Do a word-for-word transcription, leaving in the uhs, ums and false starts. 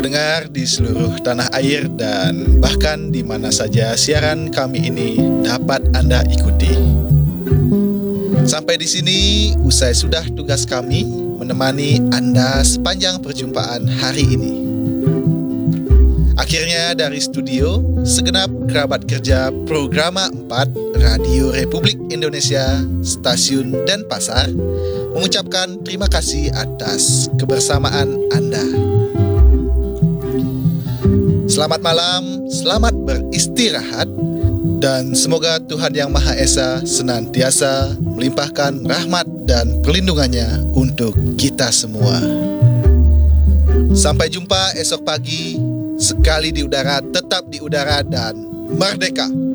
pendengar di seluruh tanah air dan bahkan di mana saja siaran kami ini dapat Anda ikuti. Sampai di sini usai sudah tugas kami menemani Anda sepanjang perjumpaan hari ini. Akhirnya dari studio, segenap kerabat kerja Programa empat Radio Republik Indonesia, Stasiun Denpasar mengucapkan terima kasih atas kebersamaan Anda. Selamat malam, selamat beristirahat, dan semoga Tuhan Yang Maha Esa senantiasa melimpahkan rahmat dan perlindungannya untuk kita semua. Sampai jumpa esok pagi, sekali di udara tetap di udara dan merdeka.